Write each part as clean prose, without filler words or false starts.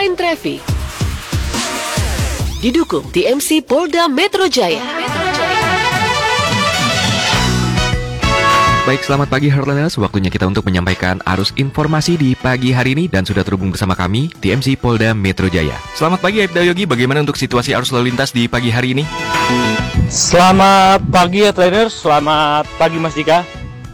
Hotline Traffic. Didukung TMC Polda Metro Jaya. Baik, selamat pagi Heartlanders. Waktunya kita untuk menyampaikan arus informasi di pagi hari ini dan sudah terhubung bersama kami, TMC Polda Metro Jaya. Selamat pagi Aibda Yogi, bagaimana untuk situasi arus lalu lintas di pagi hari ini? Selamat pagi Heartlanders, selamat pagi Mas Dika.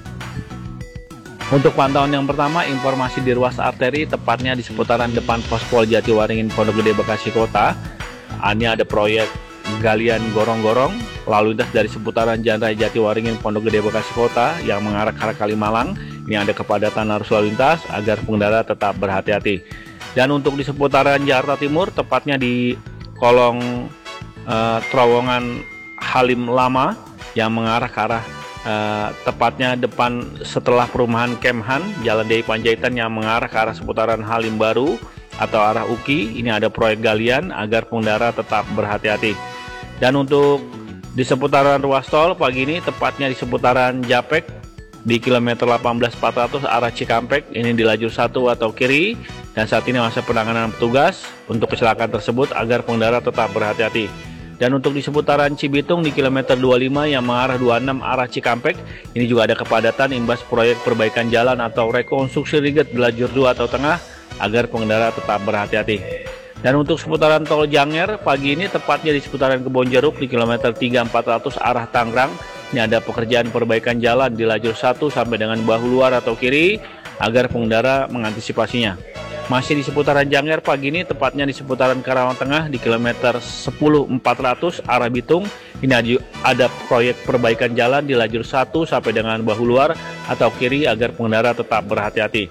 Untuk pantauan yang pertama, informasi di ruas arteri, tepatnya di seputaran depan Pospol Jatiwaringin Pondok Gede Bekasi Kota. Ini ada proyek galian gorong-gorong lalu lintas dari seputaran Jalan Raya Jatiwaringin Pondok Gede Bekasi Kota yang mengarah ke arah Kalimalang. Ini ada kepadatan arus lalu lintas agar pengendara tetap berhati-hati. Dan untuk di seputaran Jakarta Timur, tepatnya di kolong terowongan Halim Lama yang mengarah ke arah tepatnya depan setelah perumahan Kemhan, Jalan Dei Panjaitan yang mengarah ke arah seputaran Halim Baru atau arah UKI. Ini ada proyek galian agar pengendara tetap berhati-hati. Dan untuk di seputaran ruas tol pagi ini, tepatnya di seputaran Japek di kilometer 18.400 arah Cikampek, ini di lajur 1 atau kiri, dan saat ini masa penanganan petugas untuk kecelakaan tersebut agar pengendara tetap berhati-hati. Dan untuk di seputaran Cibitung di kilometer 25 yang mengarah 26 arah Cikampek, ini juga ada kepadatan imbas proyek perbaikan jalan atau rekonstruksi riget di lajur 2 atau tengah agar pengendara tetap berhati-hati. Dan untuk seputaran tol Janger pagi ini, tepatnya di seputaran Kebonjeruk di kilometer 3400 arah Tangerang, ini ada pekerjaan perbaikan jalan di lajur 1 sampai dengan bahu luar atau kiri agar pengendara mengantisipasinya. Masih di seputaran Janger pagi ini, tepatnya di seputaran Karawang Tengah di kilometer 10400 arah Bitung, ini ada proyek perbaikan jalan di lajur 1 sampai dengan bahu luar atau kiri agar pengendara tetap berhati-hati.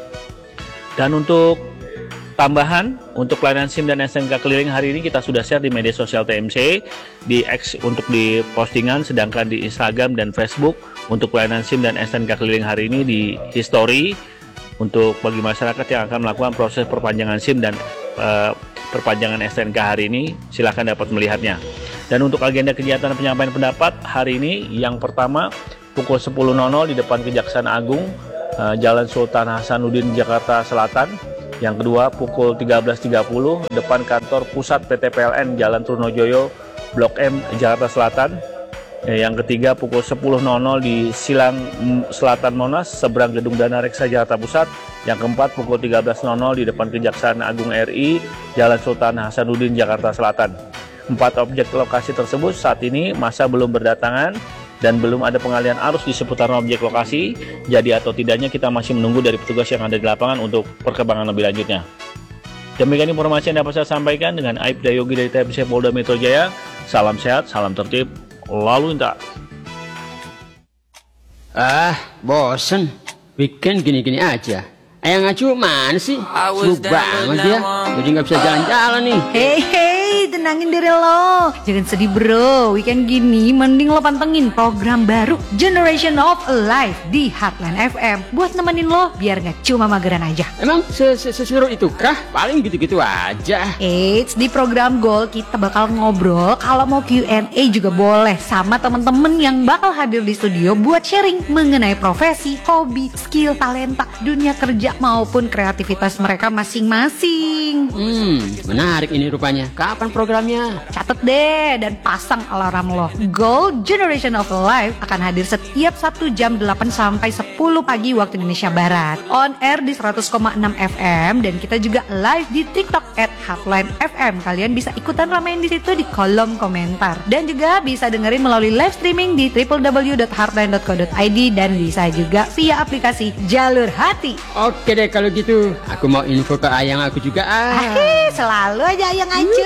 Dan untuk tambahan, untuk pelayanan SIM dan STNK keliling hari ini kita sudah share di media sosial TMC, di X untuk di postingan, sedangkan di Instagram dan Facebook untuk pelayanan SIM dan STNK keliling hari ini di history untuk bagi masyarakat yang akan melakukan proses perpanjangan SIM dan perpanjangan STNK hari ini, silahkan dapat melihatnya. Dan untuk agenda kegiatan penyampaian pendapat hari ini, yang pertama pukul 10.00 di depan Kejaksaan Agung, Jalan Sultan Hasanuddin Jakarta Selatan. Yang kedua pukul 13.30 depan kantor pusat PT PLN Jalan Trunojoyo Blok M Jakarta Selatan. Yang ketiga pukul 10.00 di Silang Selatan Monas seberang Gedung Dana Reksa Jakarta Pusat. Yang keempat pukul 13.00 di depan Kejaksaan Agung RI Jalan Sultan Hasanuddin Jakarta Selatan. 4 objek lokasi tersebut saat ini masa belum berdatangan dan belum ada pengalian arus di seputaran objek lokasi. Jadi atau tidaknya kita masih menunggu dari petugas yang ada di lapangan untuk perkembangan lebih lanjutnya. Demikian informasi yang dapat saya sampaikan dengan Aibda Yogi dari TMC Polda Metro Jaya. Salam sehat, salam tertib, lalu lintas. Bosen bikin gini-gini aja. Ayang Acu mana sih? Sibuk banget dia. Jadi nggak bisa jalan-jalan nih. Hey, tenangin diri lo. Jangan sedih bro. Weekend gini mending lo pantengin program baru Generation of Life di Hotline FM buat nemenin lo biar nggak cuma mageran aja. Emang seseru itu kah? Paling gitu-gitu aja. Eits, di program Gold kita bakal ngobrol. Kalau mau Q&A juga boleh sama temen-temen yang bakal hadir di studio buat sharing mengenai profesi, hobi, skill, talenta, dunia kerja maupun kreativitas mereka masing-masing. Menarik ini rupanya. Kapan programnya? Catet deh dan pasang alarm lo. Gold Generation of Life akan hadir setiap 1 jam 8 sampai 10 pagi waktu Indonesia Barat. On air di 100,6 FM dan kita juga live di TikTok @hotline_fm. Kalian bisa ikutan ramein di situ di kolom komentar. Dan juga bisa dengerin melalui live streaming di www.heartline.co.id dan bisa juga via aplikasi Jalur Hati. Oke deh kalau gitu. Aku mau info ke ayang aku juga. Selalu aja Ayang Acu.